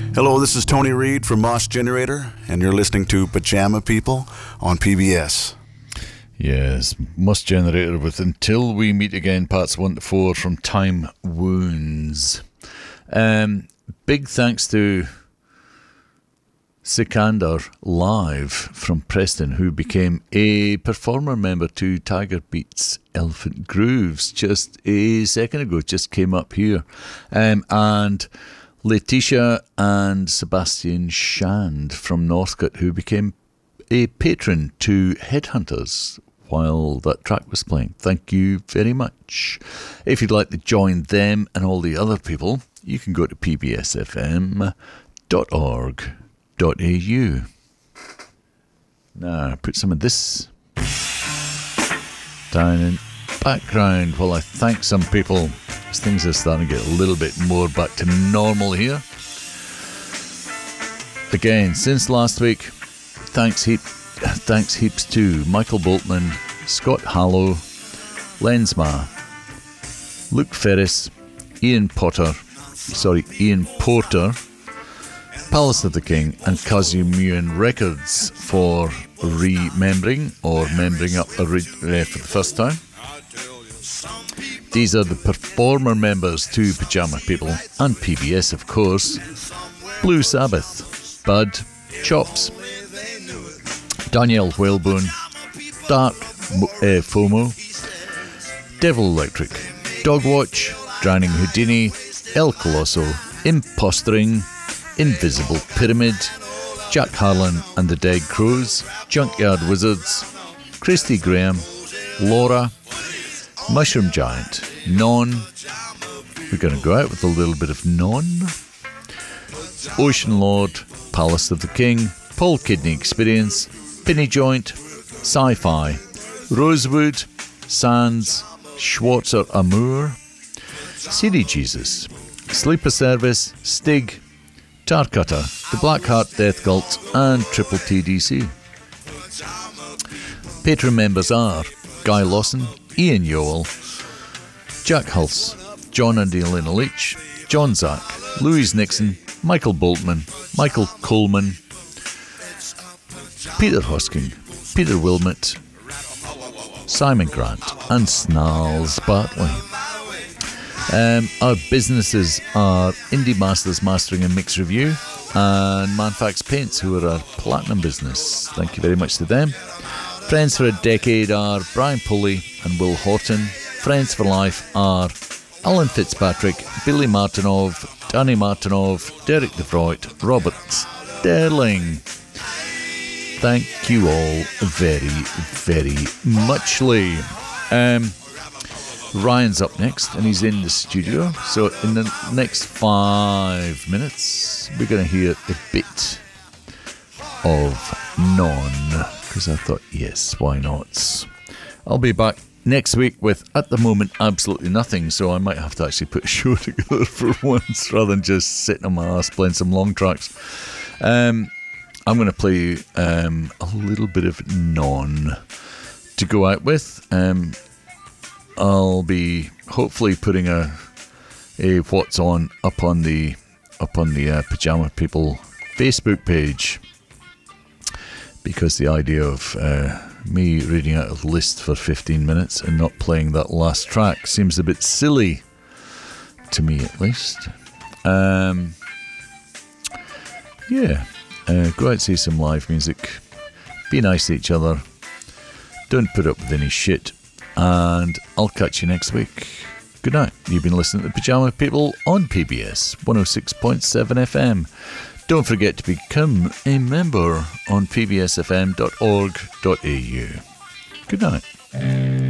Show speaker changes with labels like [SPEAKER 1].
[SPEAKER 1] Hello, this is Tony Reed from Moss Generator, and you're listening to Pajama People on PBS.
[SPEAKER 2] Yes, Moss Generator with Until We Meet Again, parts 1 to 4 from Time Wounds. Big thanks to Sikander Live from Preston, who became a performer member to Tiger Beats Elephant Grooves just a second ago, just came up here. And Letitia and Sebastian Shand from Northcote, who became a patron to Headhunters while that track was playing. Thank you very much. If you'd like to join them and all the other people, you can go to pbsfm.org.au. Now, put some of this down in background while I thank some people. Things are starting to get a little bit more back to normal here. Again, since last week, thanks heaps to Michael Boltman, Scott Hallow, Lensma, Luke Ferris, Ian Porter, Palace of the King, and Kazumian Records for remembering or membering up for the first time. These are the performer members to Pajama People and PBS, of course. Blue Sabbath, Bud, Chops, Danielle Whalebone, Dark FOMO, Devil Electric, Dogwatch, Drowning Houdini, El Colosso, Impostoring, Invisible Pyramid, Jack Harlan and the Dead Crows, Junkyard Wizards, Christy Graham, Laura, Mushroom Giant, Non. We're going to go out with a little bit of Non. Ocean Lord, Palace of the King, Paul Kidney Experience, Penny Joint, Sci-Fi, Rosewood, Sands, Schwarzer Amour, CD Jesus, Sleeper Service, Stig, Tarcutter, The Blackheart Death Cult, and Triple TDC. Patron members are Guy Lawson, Ian Yowell, Jack Hulse, John and Elena Leach, John Zack, Louise Nixon, Michael Boltman, Michael Coleman, Peter Hosking, Peter Wilmot, Simon Grant, and Snarls Bartley. Our businesses are Indie Masters Mastering and Mix Review and Manfax Paints, who are our platinum business. Thank you very much to them. Friends for a Decade are Brian Pulley and Will Horton. Friends for Life are Alan Fitzpatrick, Billy Martinov, Danny Martinov, Derek DeVroit, Robert Sterling. Thank you all very, very muchly. Ryan's up next and he's in the studio. So in the next 5 minutes, we're going to hear a bit of Non. Because I thought, yes, why not? I'll be back next week with, at the moment, absolutely nothing, so I might have to actually put a show together for once rather than just sitting on my ass playing some long tracks. I'm going to play a little bit of Non to go out with. I'll be hopefully putting a what's on up on the Pajama People Facebook page. Because the idea of me reading out a list for 15 minutes and not playing that last track seems a bit silly to me, at least. Go out and see some live music. Be nice to each other. Don't put up with any shit. And I'll catch you next week. Good night. You've been listening to Pajama People on PBS 106.7 FM. Don't forget to become a member on pbsfm.org.au. Good night.